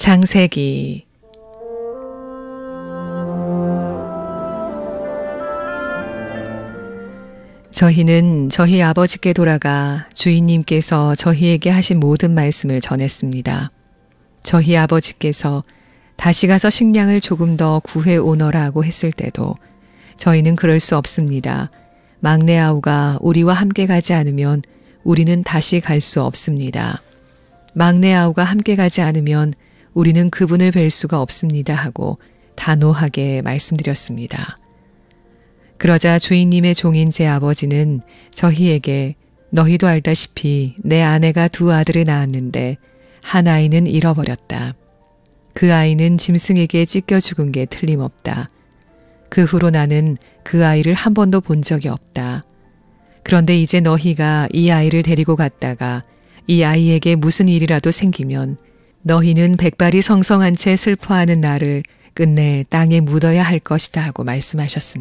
창세기. 저희는 저희 아버지께 돌아가 주인님께서 저희에게 하신 모든 말씀을 전했습니다. 저희 아버지께서 다시 가서 식량을 조금 더 구해 오너라고 했을 때도 저희는 그럴 수 없습니다. 막내 아우가 우리와 함께 가지 않으면 우리는 다시 갈 수 없습니다. 막내 아우가 함께 가지 않으면 우리는 그분을 뵐 수가 없습니다 하고 단호하게 말씀드렸습니다. 그러자 주인님의 종인 제 아버지는 저희에게 너희도 알다시피 내 아내가 두 아들을 낳았는데 한 아이는 잃어버렸다. 그 아이는 짐승에게 찢겨 죽은 게 틀림없다. 그 후로 나는 그 아이를 한 번도 본 적이 없다. 그런데 이제 너희가 이 아이를 데리고 갔다가 이 아이에게 무슨 일이라도 생기면 너희는 백발이 성성한 채 슬퍼하는 나를 끝내 땅에 묻어야 할 것이다 하고 말씀하셨습니다.